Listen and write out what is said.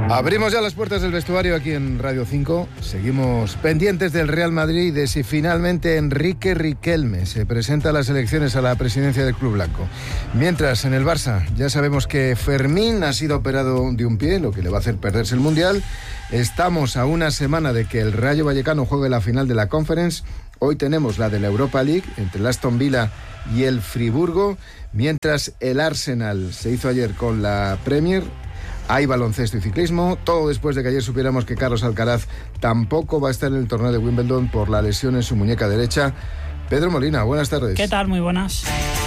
Abrimos ya las puertas del vestuario aquí en Radio 5. Seguimos pendientes del Real Madrid y de si finalmente Enrique Riquelme se presenta a las elecciones a la presidencia del Club Blanco. Mientras, en el Barça ya sabemos que Fermín ha sido operado de un pie, lo que le va a hacer perderse el Mundial. Estamos a una semana de que el Rayo Vallecano juegue la final de la Conference. Hoy tenemos la de la Europa League entre el Aston Villa y el Friburgo. Mientras el Arsenal se hizo ayer con la Premier. Hay baloncesto y ciclismo, todo después de que ayer supiéramos que Carlos Alcaraz tampoco va a estar en el torneo de Wimbledon por la lesión en su muñeca derecha. Pedro Molina, buenas tardes. ¿Qué tal? Muy buenas.